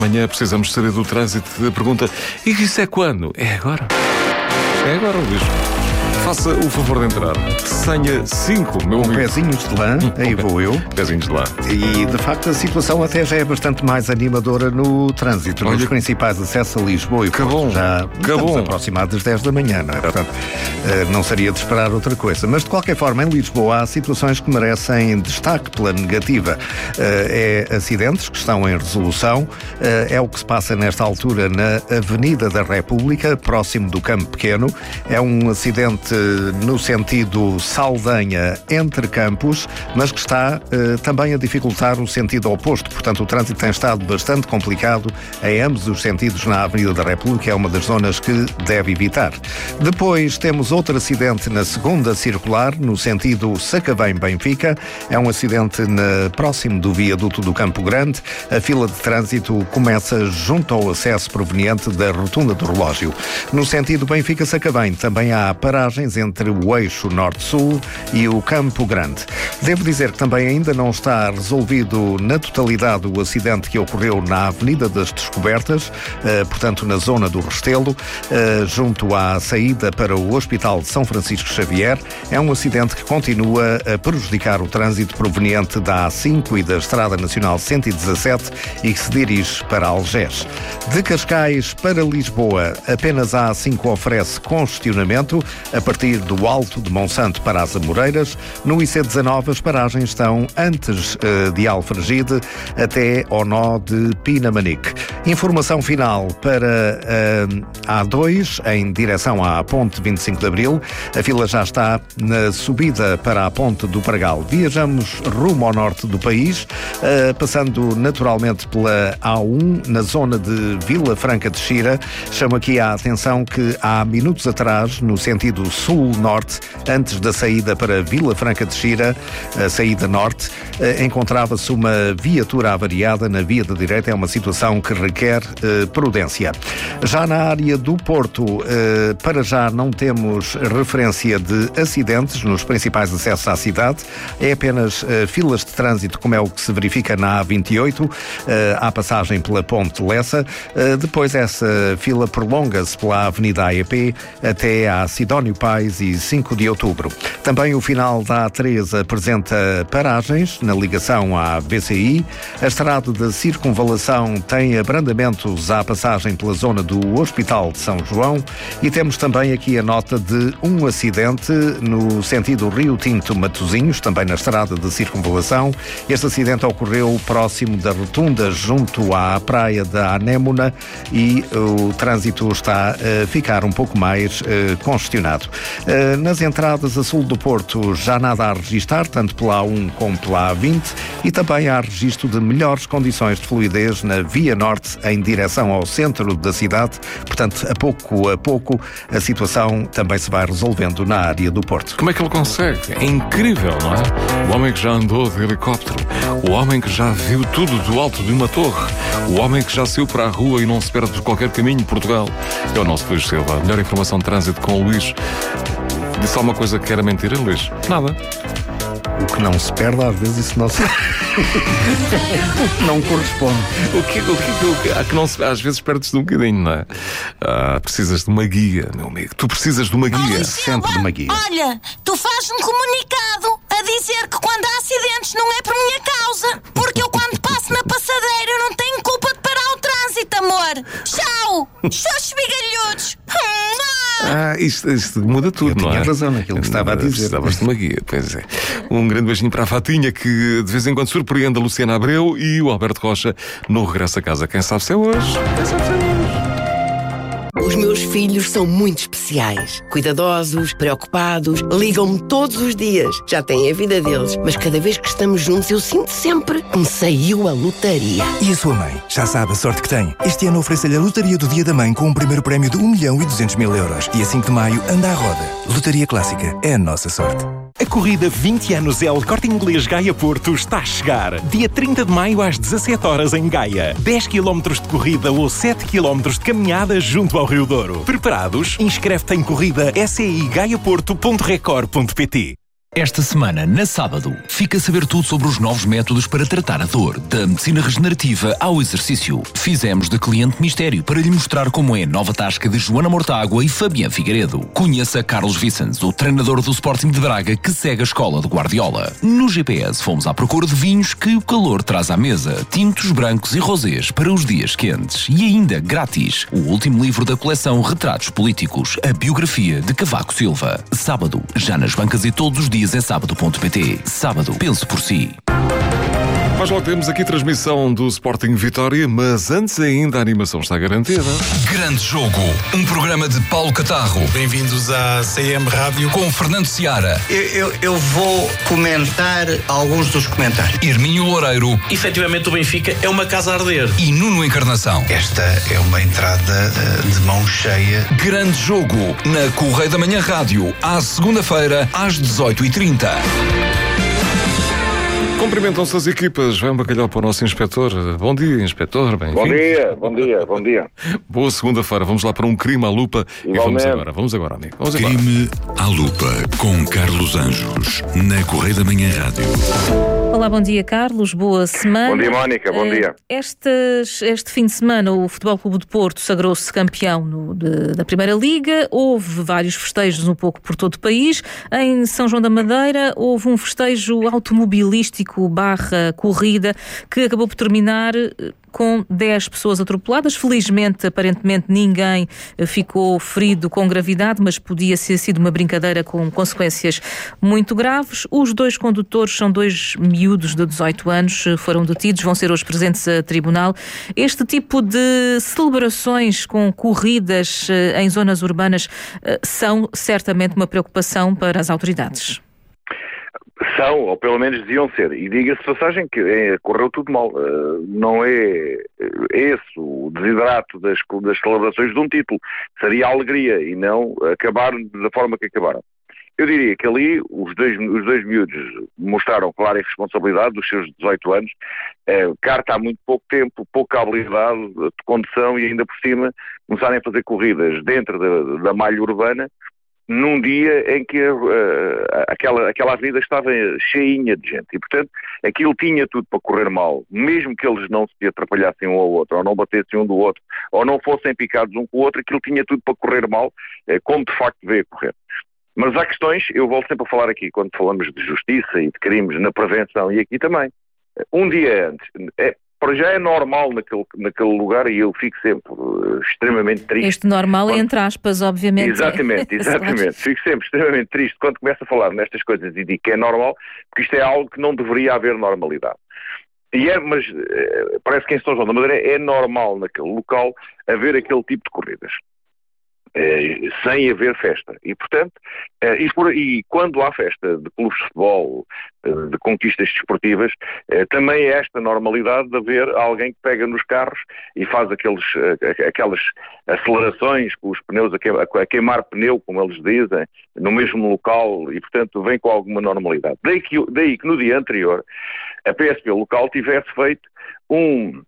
Amanhã precisamos saber do trânsito. A pergunta, e isso é quando? É agora. É agora, Luís. Faça o favor de entrar. Senha 5, meu amigo. Pezinhos de lã, aí vou eu. Pezinhos de lã. E, de facto, a situação até já é bastante mais animadora no trânsito. Nos principais acessos a Lisboa e Porto. Já estamos aproximados das 10 da manhã, não é? Portanto, não seria de esperar outra coisa. Mas, de qualquer forma, em Lisboa há situações que merecem destaque pela negativa. É acidentes que estão em resolução. É o que se passa nesta altura na Avenida da República, próximo do Campo Pequeno. É um acidente no sentido Saldanha entre Campos, mas que está também a dificultar o sentido oposto. Portanto, o trânsito tem estado bastante complicado em ambos os sentidos na Avenida da República. É uma das zonas que deve evitar. Depois temos outro acidente na segunda circular, no sentido Sacavém-Benfica. É um acidente próximo do viaduto do Campo Grande. A fila de trânsito começa junto ao acesso proveniente da Rotunda do Relógio. No sentido Benfica-Sacavém também há paragens entre o eixo norte-sul e o Campo Grande. Devo dizer que também ainda não está resolvido na totalidade o acidente que ocorreu na Avenida das Descobertas, portanto na zona do Restelo, junto à saída para o Hospital de São Francisco Xavier. É um acidente que continua a prejudicar o trânsito proveniente da A5 e da Estrada Nacional 117 e que se dirige para Algés. De Cascais para Lisboa, apenas a A5 oferece congestionamento a partir do Alto de Monsanto para as Amoreiras. No IC19 as paragens estão antes de Alfragide até ao nó de Pinamanique. Informação final para a A2 em direção à Ponte 25 de Abril. A fila já está na subida para a Ponte do Pragal. Viajamos rumo ao norte do país, passando naturalmente pela A1 na zona de Vila Franca de Xira. Chamo aqui a atenção que há minutos atrás, no sentido sul-norte, antes da saída para Vila Franca de Xira, a saída norte, encontrava-se uma viatura avariada na via da direita. É uma situação que requer prudência. Já na área do Porto, para já não temos referência de acidentes nos principais acessos à cidade. É apenas filas de trânsito, como é o que se verifica na A28, à passagem pela Ponte Lessa. Depois essa fila prolonga-se pela Avenida AEP até à Sidónio Pais e 5 de outubro. Também o final da A3 apresenta paragens na ligação à VCI. A estrada da Circunvalação tem abrandamentos à passagem pela zona do Hospital de São João e temos também aqui a nota de um acidente no sentido Rio Tinto-Matosinhos, também na estrada da Circunvalação. Este acidente ocorreu próximo da rotunda junto à praia da Anémona e o trânsito está a ficar um pouco mais congestionado. Nas entradas a sul do Porto já nada a registrar, tanto pela A1 como pela A20, e também há registro de melhores condições de fluidez na Via Norte em direção ao centro da cidade. Portanto, a pouco a situação também se vai resolvendo na área do Porto. Como é que ele consegue? É incrível, não é? O homem que já andou de helicóptero, o homem que já viu tudo do alto de uma torre, o homem que já saiu para a rua e não se perde por qualquer caminho de Portugal. É o nosso Luís Silva. Melhor informação de trânsito com o Luís. Disse alguma coisa que era mentira, Luís? Nada. O que não se perde, às vezes, isso não se... não corresponde. O que não se... Às vezes perdes-te um bocadinho, não é? Precisas de uma guia, meu amigo. Tu precisas de uma guia. Sempre de uma guia. Olha, tu fazes um comunicado a dizer que quando há acidentes não é por minha causa. Porque eu quando passo na passadeira eu não tenho culpa de parar o trânsito, amor. Tchau! Xoxos bigalhudos! Isto muda tudo, não é? Tinha razão naquilo que estava a dizer. Precisavas de uma guia, pois é. Um grande beijinho para a Fatinha, que de vez em quando surpreende a Luciana Abreu, e o Alberto Rocha no regresso a casa. Quem sabe se é hoje? Os meus filhos são muito especiais. Cuidadosos, preocupados, ligam-me todos os dias. Já têm a vida deles, mas cada vez que estamos juntos eu sinto sempre que me saiu a lotaria. E a sua mãe? Já sabe a sorte que tem. Este ano oferece-lhe a lotaria do Dia da Mãe com um primeiro prémio de 1.200.000 euros. Dia 5 de maio, anda à roda. Lotaria Clássica é a nossa sorte. A corrida 20 anos El Corte Inglês Gaia Porto está a chegar. Dia 30 de maio às 17 horas em Gaia. 10 km de corrida ou 7 km de caminhada junto ao Rio Douro. Preparados? Inscreve-te em corrida SEI Gaiaporto.record.pt. Esta semana, na Sábado, fica a saber tudo sobre os novos métodos para tratar a dor, da medicina regenerativa ao exercício. Fizemos de cliente mistério para lhe mostrar como é a nova tasca de Joana Mortágua e Fabián Figueiredo. Conheça Carlos Vicens, o treinador do Sporting de Braga que segue a escola de Guardiola. No GPS fomos à procura de vinhos que o calor traz à mesa, tintos, brancos e rosés para os dias quentes. E ainda, grátis, o último livro da coleção Retratos Políticos, a biografia de Cavaco Silva. Sábado, já nas bancas e todos os dias em sábado.pt. Sábado, pense por si. Mas logo temos aqui transmissão do Sporting Vitória, mas antes ainda a animação está garantida. Grande Jogo, um programa de Paulo Catarro. Bem-vindos à CM Rádio Com Fernando Seara. Eu vou comentar alguns dos comentários. Hermínio Loureiro. Efetivamente o Benfica é uma casa a arder. E Nuno Encarnação. Esta é uma entrada de mão cheia. Grande Jogo, na Correio da Manhã Rádio, à segunda-feira, às 18h30. Cumprimentam-se as equipas. Vai um bacalhau para o nosso inspetor. Bom dia, inspetor. Bem, Bom dia. Boa segunda-feira. Vamos lá para um crime à lupa. Igualmente. E vamos agora, amigo. Crime à lupa com Carlos Anjos, na Correio da Manhã Rádio. Olá, bom dia, Carlos. Boa semana. Bom dia, Mónica. Bom dia. Este fim de semana, o Futebol Clube de Porto sagrou-se campeão da Primeira Liga. Houve vários festejos um pouco por todo o país. Em São João da Madeira houve um festejo automobilístico / corrida que acabou por terminar com 10 pessoas atropeladas. Felizmente, aparentemente, ninguém ficou ferido com gravidade, mas podia ter sido uma brincadeira com consequências muito graves. Os 2 condutores são 2 miúdos de 18 anos, foram detidos, vão ser hoje presentes a tribunal. Este tipo de celebrações com corridas em zonas urbanas são certamente uma preocupação para as autoridades. São, ou pelo menos deviam ser. E diga-se de passagem que correu tudo mal. Não é esse o desidrato das celebrações de um título. Seria a alegria e não acabar da forma que acabaram. Eu diria que ali os dois miúdos mostraram clara irresponsabilidade dos seus 18 anos, carta há muito pouco tempo, pouca habilidade de condução e ainda por cima começarem a fazer corridas dentro da malha urbana num dia em que aquela avenida estava cheinha de gente e, portanto, aquilo tinha tudo para correr mal, mesmo que eles não se atrapalhassem um ao outro, ou não batessem um do outro, ou não fossem picados um com o outro, aquilo tinha tudo para correr mal, como de facto veio a correr. Mas há questões, eu volto sempre a falar aqui, quando falamos de justiça e de crimes na prevenção, e aqui também, um dia antes, para já é normal naquele lugar e eu fico sempre extremamente triste. Este normal é entre aspas, obviamente. Exatamente. Fico sempre extremamente triste quando começo a falar nestas coisas e digo que é normal, porque isto é algo que não deveria haver normalidade. Mas parece que em São João da Madeira é normal naquele local haver aquele tipo de corridas. Sem haver festa. E, portanto, e quando há festa de clubes de futebol, de conquistas desportivas, também é esta normalidade de haver alguém que pega nos carros e faz aquelas acelerações com os pneus a queimar pneu, como eles dizem, no mesmo local e, portanto, vem com alguma normalidade. Daí que no dia anterior a PSP local tivesse feito um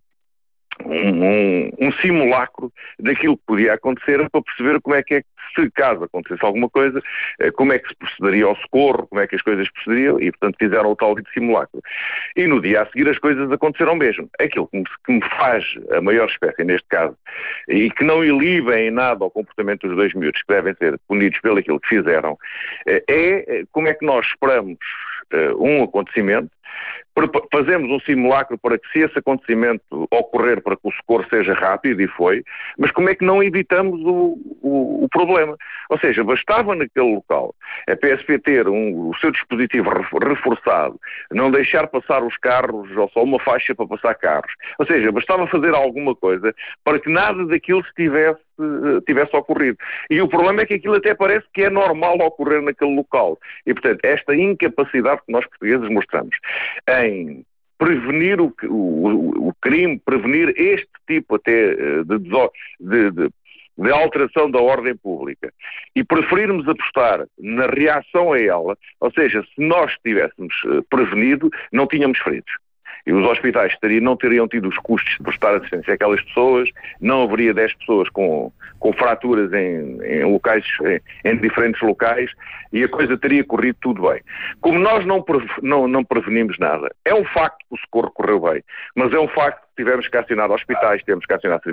simulacro daquilo que podia acontecer para perceber como é que se caso acontecesse alguma coisa, como é que se procederia ao socorro, como é que as coisas procederiam e, portanto, fizeram o tal de simulacro. E no dia a seguir as coisas aconteceram mesmo. Aquilo que me faz a maior espécie neste caso e que não ilibem em nada ao comportamento dos 2 miúdos que devem ser punidos pelo aquilo que fizeram é como é que nós esperamos um acontecimento, fazemos um simulacro para que, se esse acontecimento ocorrer, para que o socorro seja rápido, e foi, mas como é que não evitamos o problema? Ou seja, bastava naquele local a PSP ter o seu dispositivo reforçado, não deixar passar os carros, ou só uma faixa para passar carros. Ou seja, bastava fazer alguma coisa para que nada daquilo tivesse ocorrido. E o problema é que aquilo até parece que é normal ocorrer naquele local. E, portanto, esta incapacidade que nós portugueses mostramos em prevenir o crime, prevenir este tipo até de alteração da ordem pública e preferirmos apostar na reação a ela, ou seja, se nós tivéssemos prevenido, não tínhamos feridos. E os hospitais não teriam tido os custos de prestar assistência àquelas pessoas, não haveria 10 pessoas com fraturas em locais, em diferentes locais, e a coisa teria corrido tudo bem. Como nós não prevenimos nada, é um facto que o socorro correu bem, mas é um facto que tivemos que acionar hospitais, temos que acionar serviços